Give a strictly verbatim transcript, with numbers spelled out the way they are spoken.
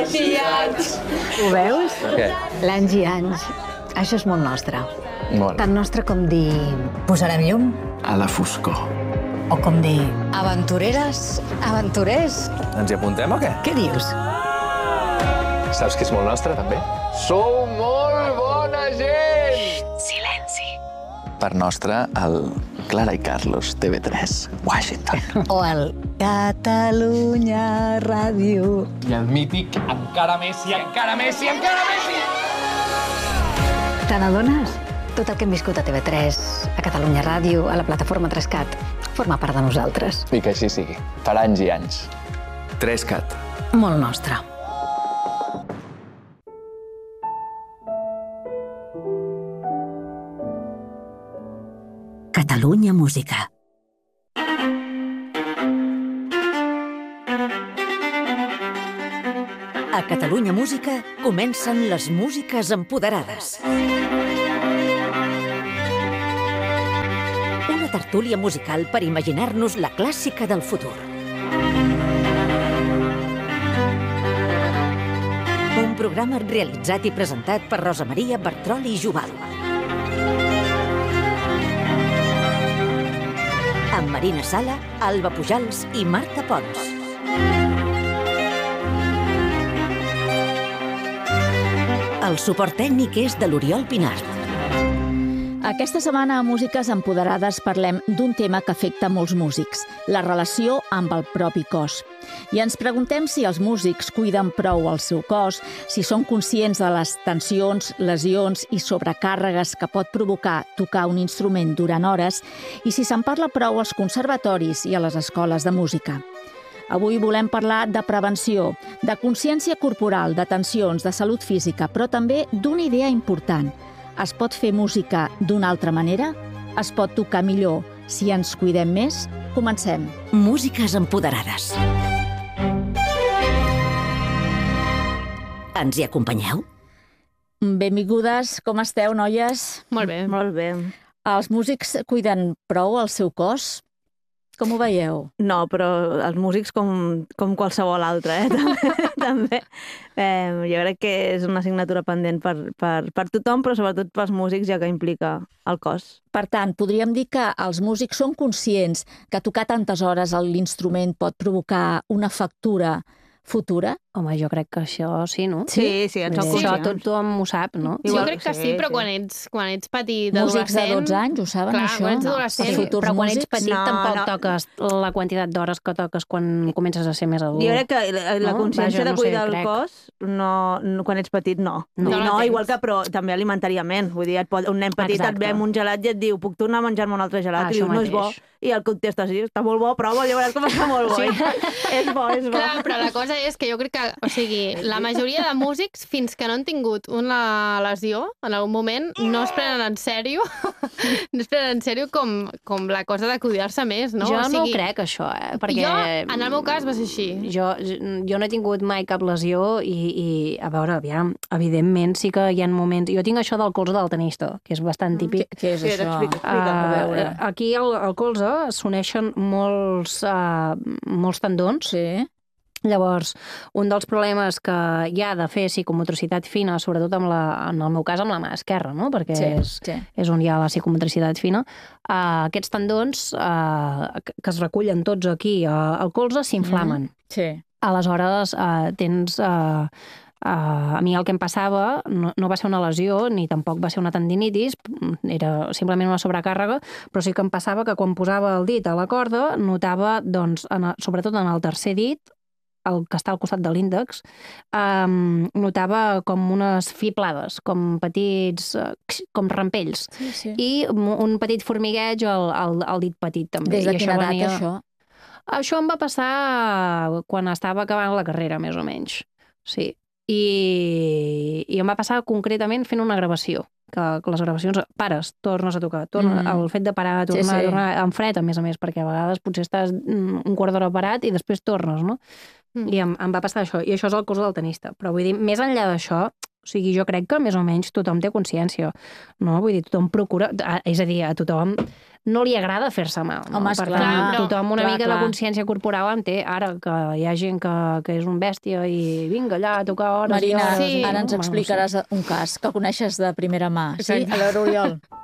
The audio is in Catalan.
anys i anys. Ho veus? Què? L'anys i anys. Això és molt nostre. Molt. Tan nostre com dir... Posarem llum? A la foscor. O com dir... Aventureres, aventurers. Ens hi apuntem o què? Què dius? Saps que és molt nostre, també? Sou molt bona gent! Silenci. Per nostre, el Clara i Carlos, T V tres, Washington. O el Catalunya Ràdio. I el mític encara més i encara més i encara més i... Te n'adones? Tot el que hem viscut a T V tres, a Catalunya Ràdio, a la plataforma tres cat, forma part de nosaltres. I que així sigui. Per anys i anys. tres cat. Molt nostre. Catalunya Música. A Catalunya Música comencen les músiques empoderades. Una tertúlia musical per imaginar-nos la clàssica del futur. Un programa realitzat i presentat per Rosa Maria Bertrol i Jubal. Amb Marina Sala, Alba Pujals i Marta Pons. El suport tècnic és de l'Oriol Pinart. Aquesta setmana a Músiques Empoderades parlem d'un tema que afecta molts músics, la relació amb el propi cos. I ens preguntem si els músics cuiden prou el seu cos, si són conscients de les tensions, lesions i sobrecàrregues que pot provocar tocar un instrument durant hores i si se'n parla prou als conservatoris i a les escoles de música. Avui volem parlar de prevenció, de consciència corporal, de tensions, de salut física, però també d'una idea important. Es pot fer música d'una altra manera? Es pot tocar millor si ens cuidem més? Comencem. Músiques empoderades. Ens hi acompanyeu? Benvingudes, com esteu, noies? Molt bé. Molt bé. Els músics cuiden prou el seu cos? Com ho veieu? No, però els músics com, com qualsevol altre, eh? també. també. Eh, jo crec que és una assignatura pendent per, per, per tothom, però sobretot pels músics, ja que implica el cos. Per tant, podríem dir que els músics són conscients que tocar tantes hores l'instrument pot provocar una factura futura? Home, jo crec que això sí, no? Sí, sí, en som Això conscients. tothom ho sap, no? Jo Igual- crec que sí, sí, però sí. quan ets, quan ets petit, Músics de adolescent... dotze anys, ho saben, Clar, això? quan ets No. adolescent, Els futurs Però quan ets músics? petit No, tampoc no. toques la quantitat d'hores que toques quan comences a ser més adult. Jo crec que la, la No? consciència Vaja, de no sé, cuidar el crec. cos, no, no, quan ets petit, no. No. No, No la no tens. igual que, però també alimentàriament. Vull dir, et pot, un nen petit Exacte. et ve amb un gelat i et diu, puc tornar a menjar-me un altre gelat? Ah, I diu, això no és bo. mateix. I el contesta, sí, està molt bo, prova, ja veuràs com està molt bo. Sí. és bo, és bo. Clar, però la cosa és que jo crec que, o sigui, la majoria de músics, fins que no han tingut una lesió, en algun moment, no es prenen en sèrio, no es prenen en sèrio com, com la cosa de cuidar-se més, no? Jo o no ho sigui, crec, això, eh? Perquè... Jo, en el meu cas, va ser així. Jo, jo no he tingut mai cap lesió i, i a veure, aviam, evidentment sí que hi ha moments... Jo tinc això del colze del tenista, que és bastant típic. Què, què és Sí, això? explica, explica. A veure. Uh, aquí al, al colze s'uneixen molts, uh, molts tendons. Sí. Llavors, un dels problemes que hi ha de fer psicomotricitat fina, sobretot amb la, en el meu cas amb la mà esquerra, no? Perquè Sí, és, sí. és on hi ha la psicomotricitat fina, uh, aquests tendons uh, que que es recullen tots aquí uh, al colze s'inflamen. Sí. Aleshores, uh, tens... Uh, Uh, a mi el que em passava no, no va ser una lesió ni tampoc va ser una tendinitis, era simplement una sobrecàrrega, però sí que em passava que quan posava el dit a la corda notava, doncs, en, sobretot en el tercer dit, el que està al costat de l'índex, um, notava com unes fiblades, com petits, uh, com rampells, Sí, sí. i un petit formigueig al, al, al dit petit també. Des de I quina edat, venia- això? Això em va passar quan estava acabant la carrera, més o menys. Sí. I, i em va passar concretament fent una gravació, que, que les gravacions pares, tornes a tocar, torna, Mm. el fet de parar, tornar, Sí, sí. tornar en fred, a més a més, perquè a vegades potser estàs mm, un quart d'hora parat i després tornes, no? Mm. I em, em va passar això, i això és el cos del tenista. Però vull dir, més enllà d'això, o sigui, jo crec que més o menys tothom té consciència, no? Vull dir, tothom procura, a- és a dir, a tothom no li agrada fer-se mal. No? Home, Per esclar, tant, però- tothom una clar, mica clar. de consciència corporal en té. Ara que hi ha gent que, que és un bèstia i vinga allà a tocar hores Marina, i hores. Sí. i- ara ens Bueno, explicaràs un cas que coneixes de primera mà, sí? Exacte. A veure, Oriol.